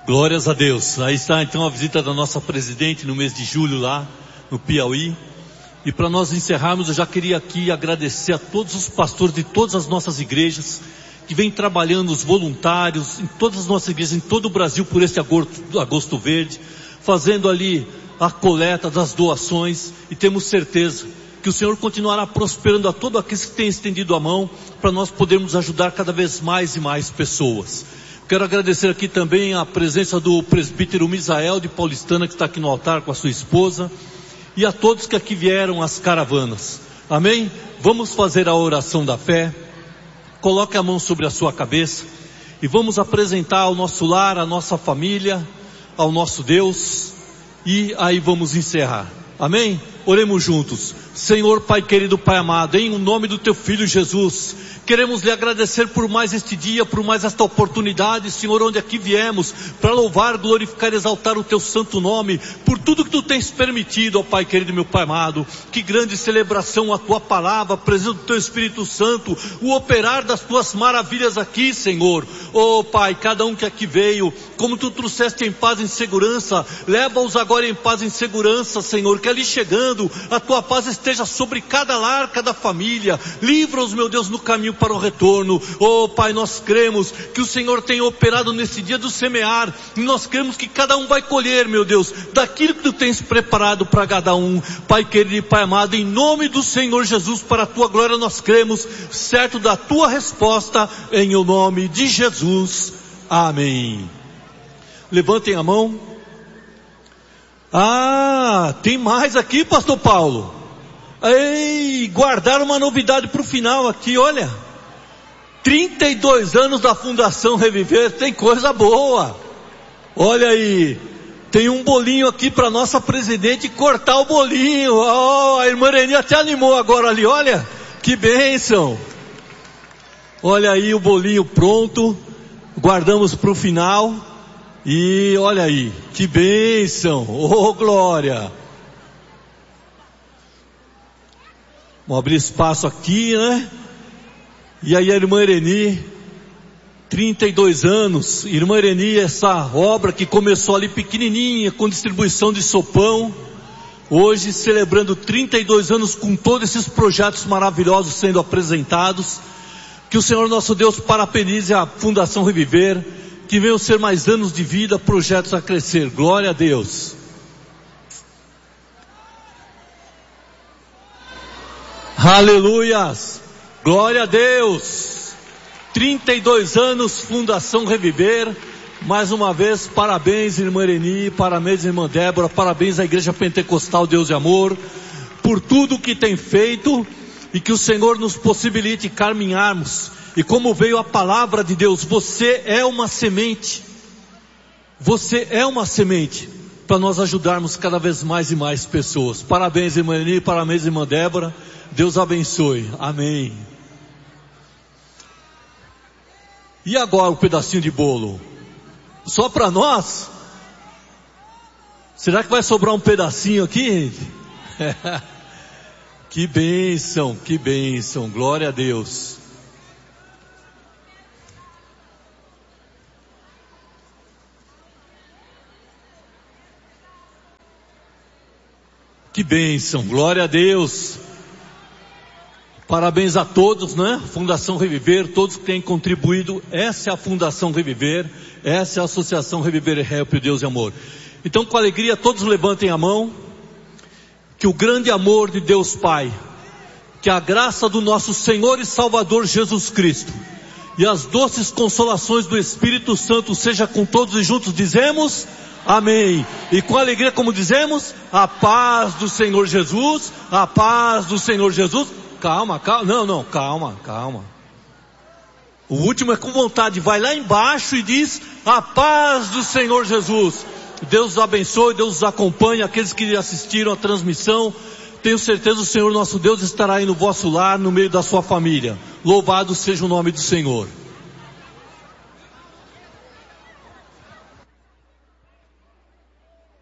Glórias a Deus. Aí está então a visita da nossa presidente no mês de julho lá no Piauí. E para nós encerrarmos, eu já queria aqui agradecer a todos os pastores de todas as nossas igrejas que vêm trabalhando, os voluntários em todas as nossas igrejas, em todo o Brasil, por este agosto verde, fazendo ali a coleta das doações, e temos certeza que o Senhor continuará prosperando a todos aqueles que têm estendido a mão, para nós podermos ajudar cada vez mais e mais pessoas. Quero agradecer aqui também a presença do presbítero Misael de Paulistana, que está aqui no altar com a sua esposa, e a todos que aqui vieram às caravanas. Amém? Vamos fazer a oração da fé. Coloque a mão sobre a sua cabeça e vamos apresentar ao nosso lar, à nossa família, ao nosso Deus, e aí vamos encerrar. Amém? Oremos juntos. Senhor Pai querido, Pai amado, em nome do Teu Filho Jesus, queremos lhe agradecer por mais este dia, por mais esta oportunidade, Senhor, onde aqui viemos para louvar, glorificar e exaltar o Teu santo nome, por tudo que Tu tens permitido, ó Pai querido, meu Pai amado. Que grande celebração a Tua palavra, a presença do Teu Espírito Santo, o operar das Tuas maravilhas aqui, Senhor. Ó Pai, cada um que aqui veio, como Tu trouxeste em paz e em segurança, leva-os agora em paz e em segurança, Senhor, que ali chegando, a Tua paz esteja sobre cada lar, cada família. Livra-os, meu Deus, no caminho para o retorno. Oh Pai, nós cremos que o Senhor tem operado nesse dia do semear, e nós cremos que cada um vai colher, meu Deus, daquilo que Tu tens preparado para cada um. Pai querido e Pai amado, em nome do Senhor Jesus, para a Tua glória nós cremos, certo da Tua resposta, em o nome de Jesus. Amém. Levantem a mão. Tem mais aqui, pastor Paulo. Ei, guardaram uma novidade para o final aqui, olha. 32 anos da Fundação Reviver, tem coisa boa. Olha aí, tem um bolinho aqui para nossa presidente cortar o bolinho. Oh, a irmã Reni até animou agora ali, olha, que bênção. Olha aí o bolinho pronto, guardamos para o final. E olha aí, que bênção, oh glória. Vamos abrir espaço aqui, né? E aí a irmã Ireni, 32 anos, irmã Ireni, essa obra que começou ali pequenininha, com distribuição de sopão, hoje celebrando 32 anos com todos esses projetos maravilhosos sendo apresentados. Que o Senhor nosso Deus parabenize a Fundação Reviver, que venham ser mais anos de vida, projetos a crescer. Glória a Deus. Aleluias. Glória a Deus. 32 anos, Fundação Reviver. Mais uma vez, parabéns, irmã Ireni, parabéns, irmã Débora, parabéns à Igreja Pentecostal Deus e Amor, por tudo que tem feito, e que o Senhor nos possibilite caminharmos. E como veio a palavra de Deus, você é uma semente. Você é uma semente para nós ajudarmos cada vez mais e mais pessoas. Parabéns, irmã Eni, parabéns, irmã Débora. Deus abençoe. Amém. E agora o pedacinho de bolo? Só para nós? Será que vai sobrar um pedacinho aqui? Que bênção, glória a Deus. Que bênção, glória a Deus. Parabéns a todos, né? Fundação Reviver, todos que têm contribuído. Essa é a Fundação Reviver, essa é a Associação Reviver Help, Deus e Amor. Então, com alegria, todos levantem a mão. Que o grande amor de Deus Pai, que a graça do nosso Senhor e Salvador Jesus Cristo, e as doces consolações do Espírito Santo seja com todos, e juntos dizemos amém. E com alegria, como dizemos, a paz do Senhor Jesus, a paz do Senhor Jesus. Calma, calma. O último é com vontade, vai lá embaixo e diz a paz do Senhor Jesus. Deus os abençoe, Deus os acompanhe, aqueles que assistiram a transmissão. Tenho certeza o Senhor nosso Deus estará aí no vosso lar, no meio da sua família. Louvado seja o nome do Senhor.